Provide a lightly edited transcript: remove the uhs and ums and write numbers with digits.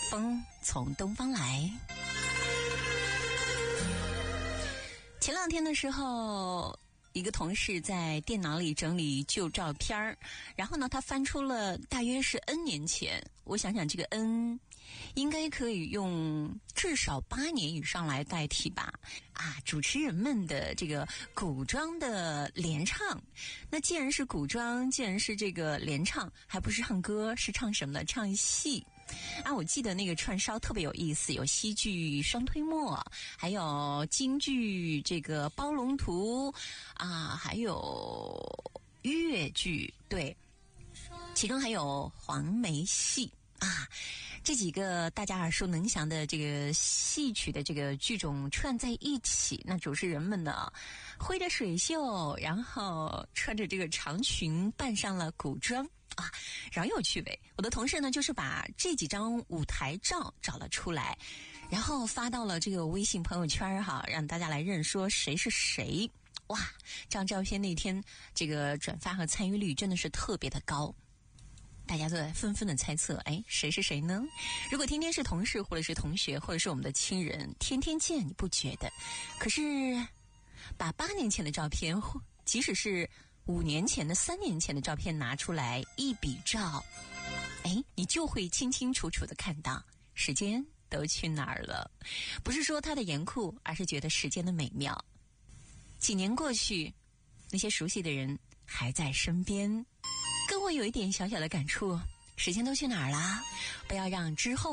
风从东方来。前两天的时候，一个同事在电脑里整理旧照片，然后呢，他翻出了大约是 N 年前，我想想这个 N 应该可以用至少8年以上来代替吧。主持人们的这个古装的联唱，那既然是古装，既然是这个联唱，还不是唱歌，是唱什么呢？唱戏。我记得那个串烧特别有意思，有西剧双推磨，还有京剧这个包龙图还有粤剧，对，其中还有黄梅戏这几个大家耳熟能详的这个戏曲的这个剧种串在一起，那主持人们呢挥着水袖，然后穿着这个长裙，扮上了古装饶有趣味。我的同事呢就是把这几张舞台照找了出来，然后发到了这个微信朋友圈让大家来认说谁是谁。这张照片那天这个转发和参与率真的是特别的高，大家都在纷纷的猜测，谁是谁呢？如果天天是同事或者是同学或者是我们的亲人，天天见你不觉得，可是把8年前的照片，即使是5年前的3年前的照片拿出来一比照，你就会清清楚楚的看到时间都去哪儿了。不是说它的严酷，而是觉得时间的美妙。几年过去，那些熟悉的人还在身边，跟我有一点小小的感触，时间都去哪儿啦？不要让之后